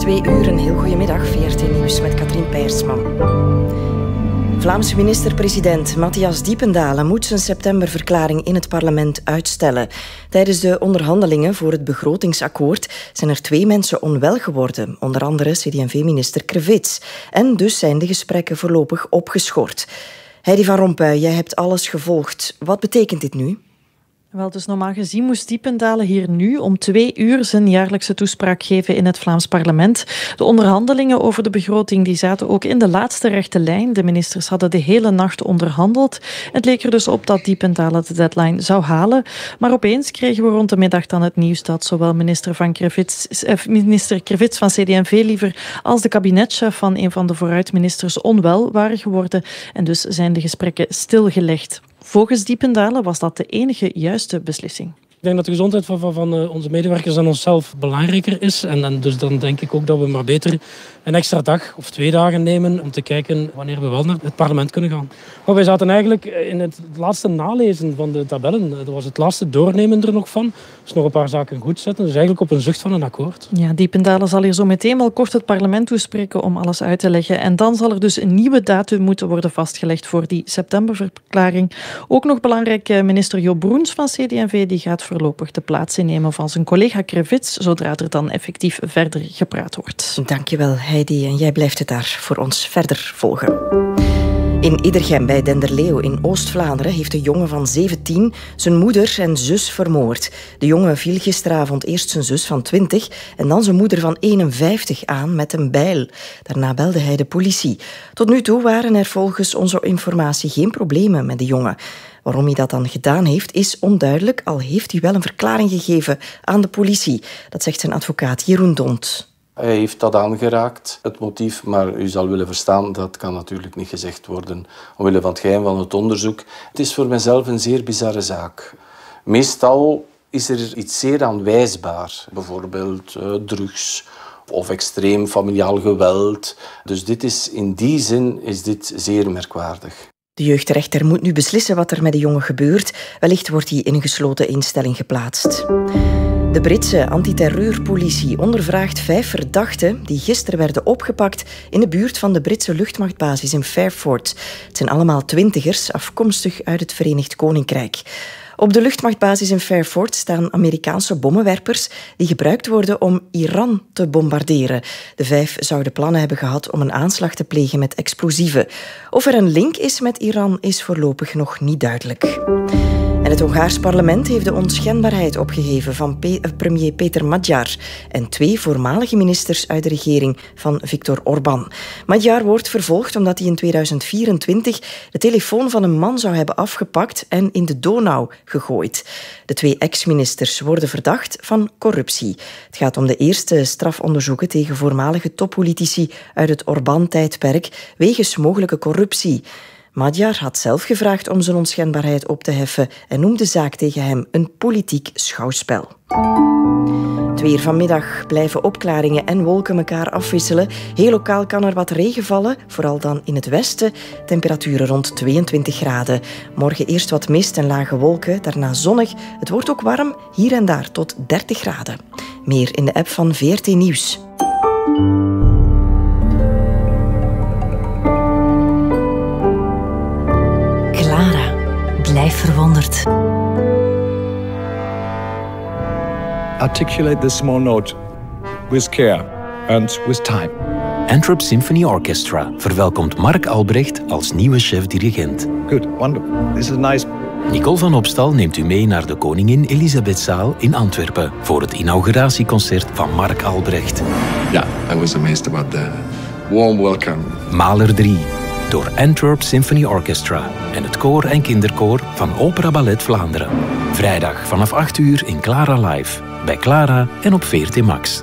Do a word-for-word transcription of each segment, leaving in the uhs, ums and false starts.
twee uur, een heel goedemiddag. V R T Nieuws met Katrien Peijersman. Vlaamse minister-president Matthias Diependalen moet zijn septemberverklaring in het parlement uitstellen. Tijdens de onderhandelingen voor het begrotingsakkoord zijn er twee mensen onwel geworden, onder andere C D en V-minister Krevits. En dus zijn de gesprekken voorlopig opgeschort. Heidi van Rompuy, jij hebt alles gevolgd. Wat betekent dit nu? Wel, dus normaal gezien moest Diependalen hier nu om twee uur zijn jaarlijkse toespraak geven in het Vlaams parlement. De onderhandelingen over de begroting die zaten ook in de laatste rechte lijn. De ministers hadden de hele nacht onderhandeld. Het leek er dus op dat Diependalen de deadline zou halen. Maar opeens kregen we rond de middag dan het nieuws dat zowel minister, van Krevits, eh, minister Krevits van C D en V liever als de kabinetchef van een van de vooruitministers onwel waren geworden. En dus zijn de gesprekken stilgelegd. Volgens Diependalen was dat de enige juiste beslissing. Ik denk dat de gezondheid van, van, van onze medewerkers en onszelf belangrijker is. En, en dus dan denk ik ook dat we maar beter een extra dag of twee dagen nemen om te kijken wanneer we wel naar het parlement kunnen gaan. Maar wij zaten eigenlijk in het laatste nalezen van de tabellen. Dat was het laatste doornemen er nog van. Dus nog een paar zaken goed zetten. Dus eigenlijk op een zucht van een akkoord. Ja, Diependalen zal hier zo meteen wel kort het parlement toespreken om alles uit te leggen. En dan zal er dus een nieuwe datum moeten worden vastgelegd voor die septemberverklaring. Ook nog belangrijk, minister Jo Broens van C D en V die gaat voorlopig de plaats innemen van zijn collega Krevits, zodra er dan effectief verder gepraat wordt. Dankjewel, Heidi. En jij blijft het daar voor ons verder volgen. In Idergem bij Denderleeuw in Oost-Vlaanderen heeft een jongen van zeventien zijn moeder en zus vermoord. De jongen viel gisteravond eerst zijn zus van twintig en dan zijn moeder van eenenvijftig aan met een bijl. Daarna belde hij de politie. Tot nu toe waren er volgens onze informatie geen problemen met de jongen. Waarom hij dat dan gedaan heeft, is onduidelijk, al heeft hij wel een verklaring gegeven aan de politie. Dat zegt zijn advocaat Jeroen Dont. Hij heeft dat aangeraakt, het motief, maar u zal willen verstaan, dat kan natuurlijk niet gezegd worden omwille van het geheim van het onderzoek. Het is voor mijzelf een zeer bizarre zaak. Meestal is er iets zeer aanwijsbaar, bijvoorbeeld uh, drugs of extreem familiaal geweld. Dus dit is, in die zin is dit zeer merkwaardig. De jeugdrechter moet nu beslissen wat er met de jongen gebeurt. Wellicht wordt hij in een gesloten instelling geplaatst. De Britse antiterreurpolitie ondervraagt vijf verdachten die gisteren werden opgepakt in de buurt van de Britse luchtmachtbasis in Fairford. Het zijn allemaal twintigers, afkomstig uit het Verenigd Koninkrijk. Op de luchtmachtbasis in Fairford staan Amerikaanse bommenwerpers die gebruikt worden om Iran te bombarderen. De vijf zouden plannen hebben gehad om een aanslag te plegen met explosieven. Of er een link is met Iran is voorlopig nog niet duidelijk. En het Hongaars parlement heeft de onschendbaarheid opgeheven van Pe- premier Peter Magyar en twee voormalige ministers uit de regering van Viktor Orbán. Magyar wordt vervolgd omdat hij in tweeduizend vierentwintig de telefoon van een man zou hebben afgepakt en in de Donau gegooid. De twee ex-ministers worden verdacht van corruptie. Het gaat om de eerste strafonderzoeken tegen voormalige toppolitici uit het Orbán-tijdperk wegens mogelijke corruptie. Magyar had zelf gevraagd om zijn onschendbaarheid op te heffen en noemde de zaak tegen hem een politiek schouwspel. Het weer vanmiddag blijven opklaringen en wolken elkaar afwisselen. Heel lokaal kan er wat regen vallen, vooral dan in het westen. Temperaturen rond tweeëntwintig graden. Morgen eerst wat mist en lage wolken, daarna zonnig. Het wordt ook warm, hier en daar tot dertig graden. Meer in de app van V R T Nieuws. Clara, blijf verwonderd. Articulate this small note with care and with time. Antwerp Symphony Orchestra verwelkomt Mark Albrecht als nieuwe chef-dirigent. Good, wonderful. This is nice. Nicole van Opstal neemt u mee naar de Koningin Elisabethzaal in Antwerpen voor het inauguratieconcert van Mark Albrecht. Yeah, I was amazed about the warm welcome. Mahler drie, door Antwerp Symphony Orchestra en het koor en kinderkoor van Opera Ballet Vlaanderen. Vrijdag vanaf acht uur in Clara Live, bij Clara en op V R T Max.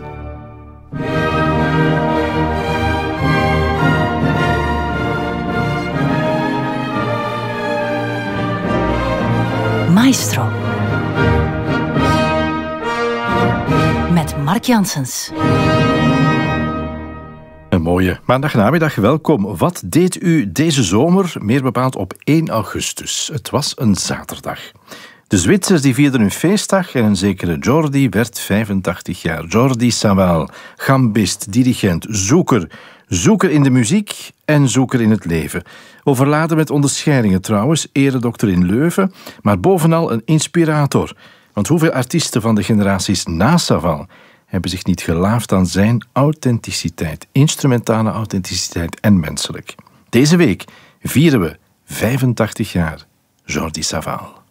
Maestro. Met Mark Janssens. Een mooie maandagnamiddag, welkom. Wat deed u deze zomer, meer bepaald op één augustus? Het was een zaterdag. De De Zwitsers die vierden hun feestdag en een zekere Jordi werd vijfentachtig jaar. Jordi Savall, gambist, dirigent, zoeker. Zoeker in de muziek en zoeker in het leven. Overladen met onderscheidingen trouwens, eredokter in Leuven, maar bovenal een inspirator. Want hoeveel artiesten van de generaties na Savall hebben zich niet gelaafd aan zijn authenticiteit, instrumentale authenticiteit en menselijk. Deze week vieren we vijfentachtig jaar Jordi Savall.